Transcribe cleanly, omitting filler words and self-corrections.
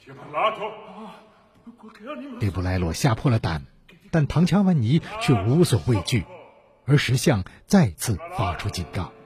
利布莱罗吓破了胆，但唐乔万尼却无所畏惧，而石像再次发出警告。